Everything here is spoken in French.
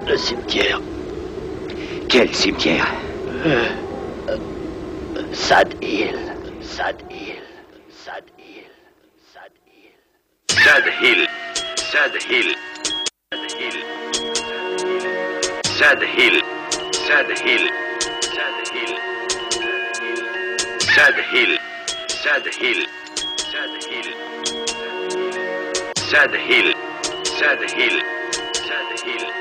Le cimetière. Quel cimetière? Sad Hill. Sad Hill. Sad Hill. Sad Hill. Sad Hill. Sad Hill. Sad Hill. Sad Hill. Sad Hill. Sad Hill. Sad Hill. Sad Hill. Sad Hill. Sad Hill. Sad Hill.